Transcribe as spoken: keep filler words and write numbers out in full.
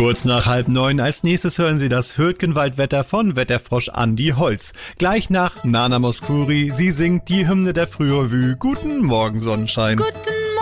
Kurz nach halb neun, als nächstes hören Sie das Hürtgenwaldwetter von Wetterfrosch Andi Holz. Gleich nach Nana Mouskouri, sie singt die Hymne der Frührevue. Guten Morgen, Sonnenschein. Guten